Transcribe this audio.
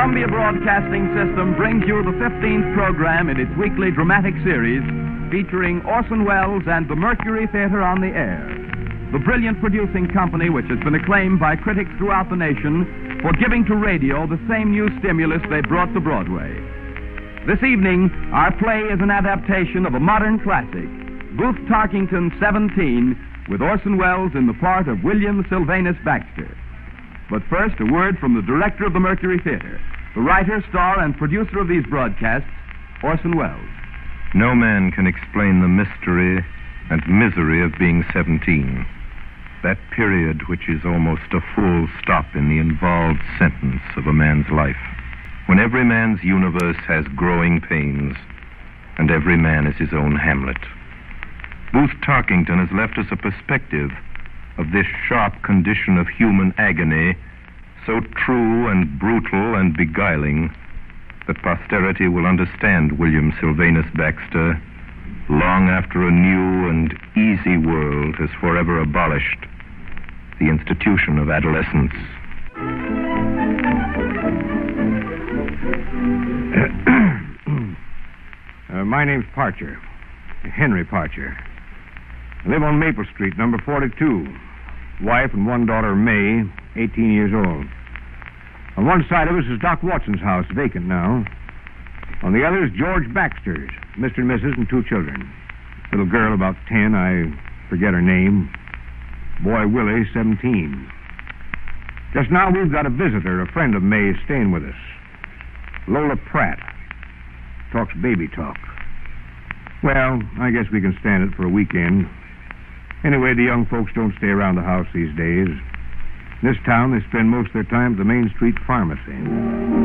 Columbia Broadcasting System brings you the 15th program in its weekly dramatic series featuring Orson Welles and the Mercury Theater on the Air, the brilliant producing company which has been acclaimed by critics throughout the nation for giving to radio the same new stimulus they brought to Broadway. This evening, our play is an adaptation of a modern classic, Booth Tarkington's 17, with Orson Welles in the part of William Sylvanus Baxter. But first, a word from the director of the Mercury Theater, the writer, star, and producer of these broadcasts, Orson Welles. No man can explain the mystery and misery of being 17. That period which is almost a full stop in the involved sentence of a man's life, when every man's universe has growing pains, and every man is his own Hamlet. Booth Tarkington has left us a perspective of this sharp condition of human agony, so true and brutal and beguiling, that posterity will understand William Sylvanus Baxter long after a new and easy world has forever abolished the institution of adolescence. My name's Parcher, Henry Parcher. I live on Maple Street, number 42. Wife and one daughter, May, 18 years old. On one side of us is Doc Watson's house, vacant now. On the other is George Baxter's, Mr. and Mrs. and two children. Little girl about 10, I forget her name. Boy Willie, 17. Just now we've got a visitor, a friend of May's staying with us. Lola Pratt. Talks baby talk. Well, I guess we can stand it for a weekend. Anyway, the young folks don't stay around the house these days. In this town, they spend most of their time at the Main Street Pharmacy.